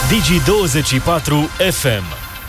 Digi24 FM.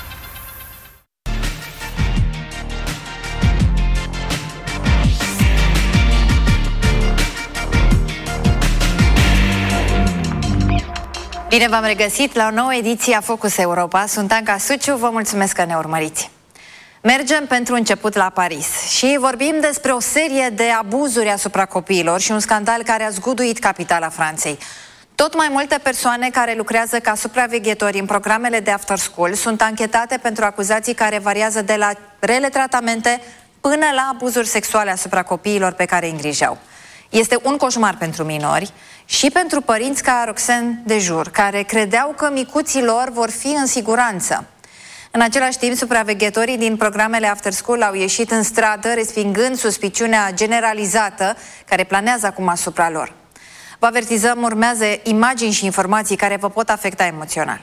Bine v-am regăsit la o nouă ediție a Focus Europa. Sunt Anca Suciu, vă mulțumesc că ne urmăriți. Mergem pentru început la Paris și vorbim despre o serie de abuzuri asupra copiilor și un scandal care a zguduit capitala Franței. Tot mai multe persoane care lucrează ca supraveghetori în programele de after school sunt anchetate pentru acuzații care variază de la rele tratamente până la abuzuri sexuale asupra copiilor pe care îi îngrijeau. Este un coșmar pentru minori și pentru părinți ca Roxane Dejur, care credeau că micuții lor vor fi în siguranță. În același timp, supraveghetorii din programele after school au ieșit în stradă, respingând suspiciunea generalizată care planează acum asupra lor. Vă avertizăm, urmează imagini și informații care vă pot afecta emoțional.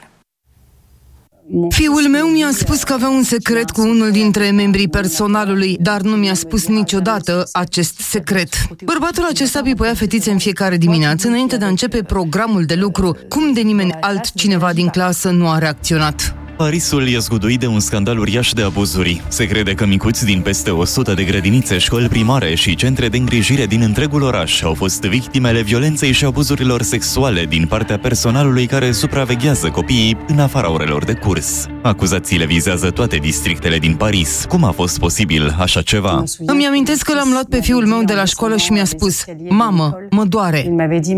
Fiul meu mi-a spus că avea un secret cu unul dintre membrii personalului, dar nu mi-a spus niciodată acest secret. Bărbatul acesta pipoia fetițe în fiecare dimineață înainte de a începe programul de lucru. Cum de nimeni altcineva din clasă nu a reacționat? Parisul e zguduit de un scandal uriaș de abuzuri. Se crede că micuți din peste 100 de grădinițe, școli primare și centre de îngrijire din întregul oraș au fost victimele violenței și abuzurilor sexuale din partea personalului care supraveghează copiii în afara orelor de curs. Acuzațiile vizează toate districtele din Paris. Cum a fost posibil așa ceva? Îmi amintesc că l-am luat pe fiul meu de la școală și mi-a spus: "Mamă, mă doare."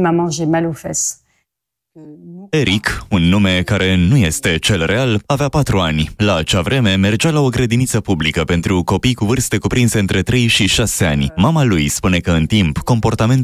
Eric, un nume care nu este cel real, avea 4 ani. La acea vreme mergea la o grădiniță publică pentru copii cu vârste cuprinse între 3 și 6 ani. Mama lui spune că în timp comportamentul